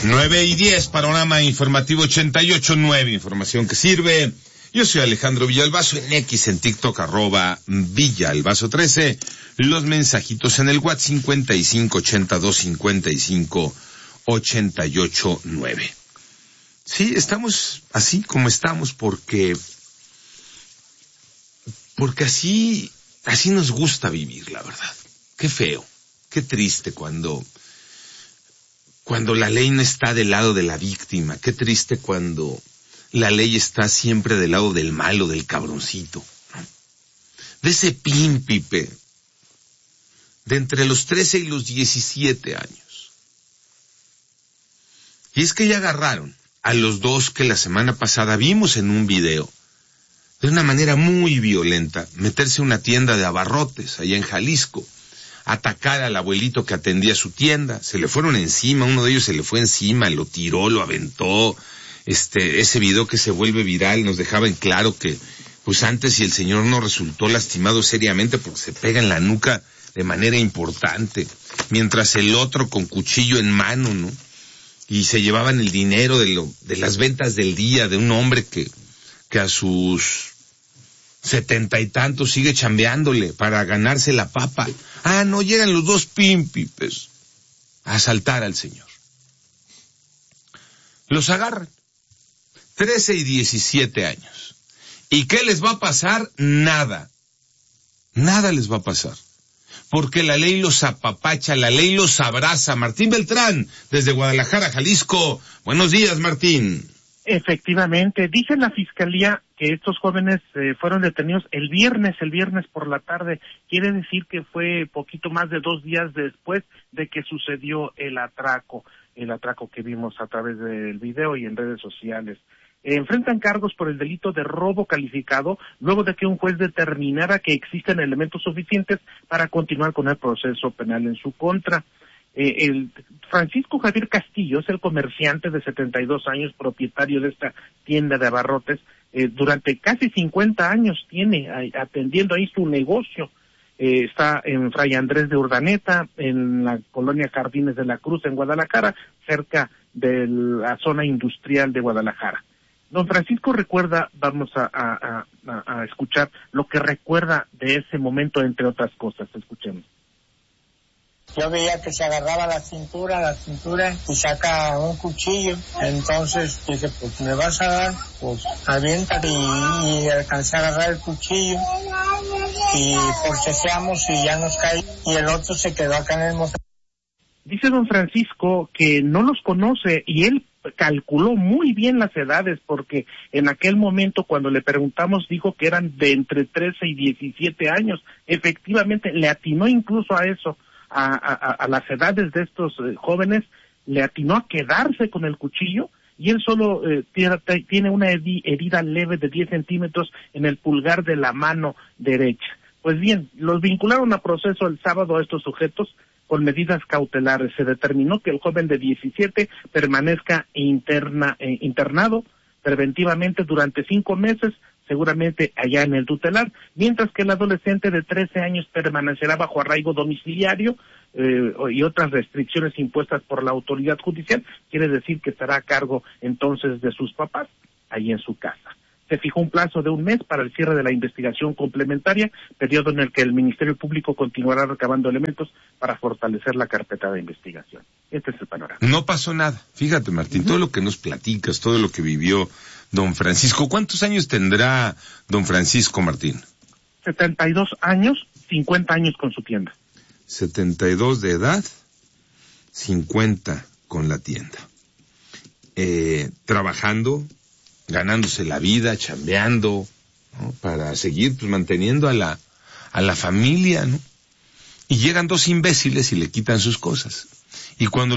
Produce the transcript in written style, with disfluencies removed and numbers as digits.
9:10, panorama informativo 88.9, información que sirve. Yo soy Alejandro Villalbazo, en X, en TikTok, @Villalbazo13. Los mensajitos en el WhatsApp 55825588.9. Sí, estamos así como estamos porque así nos gusta vivir, la verdad. Qué feo, qué triste cuando la ley no está del lado de la víctima, qué triste cuando la ley está siempre del lado del malo, del cabroncito, ¿no? De ese pímpipe, de entre los 13 y los 17 años. Y es que ya agarraron a los dos que la semana pasada vimos en un video, de una manera muy violenta, meterse a una tienda de abarrotes allá en Jalisco, atacar al abuelito que atendía su tienda, se le fueron encima, uno de ellos se le fue encima, lo tiró, lo aventó. Ese video que se vuelve viral nos dejaba en claro que, pues antes, si el señor no resultó lastimado seriamente porque se pega en la nuca de manera importante, mientras el otro con cuchillo en mano, ¿no? Y se llevaban el dinero de las ventas del día de un hombre que a sus 70 y tantos sigue chambeándole para ganarse la papa. No llegan los dos pímpipes a asaltar al señor. Los agarran. 13 y 17 años. ¿Y qué les va a pasar? Nada. Nada les va a pasar. Porque la ley los apapacha, la ley los abraza. Martín Beltrán, desde Guadalajara, Jalisco. Buenos días, Martín. Efectivamente, dice la Fiscalía que estos jóvenes fueron detenidos el viernes por la tarde. Quiere decir que fue poquito más de 2 días después de que sucedió el atraco que vimos a través del video y en redes sociales. Enfrentan cargos por el delito de robo calificado luego de que un juez determinara que existen elementos suficientes para continuar con el proceso penal en su contra. El Francisco Javier Castillo es el comerciante de 72 años, propietario de esta tienda de abarrotes. Durante casi 50 años tiene atendiendo ahí su negocio. Está en Fray Andrés de Urdaneta, en la colonia Jardines de la Cruz, en Guadalajara, cerca de la zona industrial de Guadalajara. Don Francisco recuerda, vamos a escuchar lo que recuerda de ese momento, entre otras cosas. Escuchemos. Yo veía que se agarraba la cintura y saca un cuchillo. Entonces dije, pues me vas a dar, pues aviéntate, y alcancé a agarrar el cuchillo y forcejeamos y ya nos caí. Y el otro se quedó acá en el mostrador. Dice don Francisco que no los conoce y él calculó muy bien las edades, porque en aquel momento cuando le preguntamos dijo que eran de entre 13 y 17 años. Efectivamente, le atinó incluso a eso. A las edades de estos jóvenes, le atinó a quedarse con el cuchillo, y él solo tiene una herida leve de 10 centímetros en el pulgar de la mano derecha. Pues bien, los vincularon a proceso el sábado a estos sujetos con medidas cautelares. Se determinó que el joven de 17 permanezca internado preventivamente durante 5 meses, seguramente allá en el tutelar, mientras que el adolescente de 13 años permanecerá bajo arraigo domiciliario y otras restricciones impuestas por la autoridad judicial. Quiere decir que estará a cargo entonces de sus papás, ahí en su casa. Se fijó un plazo de 1 mes para el cierre de la investigación complementaria, periodo en el que el Ministerio Público continuará recabando elementos para fortalecer la carpeta de investigación. Este es el panorama. No pasó nada. Fíjate, Martín, todo lo que nos platicas, todo lo que vivió don Francisco. ¿Cuántos años tendrá don Francisco, Martín? 72 años, 50 años con su tienda. 72 de edad, 50 con la tienda. Trabajando, ganándose la vida, chambeando, ¿no? Para seguir pues manteniendo a la familia, ¿no? Y llegan 2 imbéciles y le quitan sus cosas. Y cuando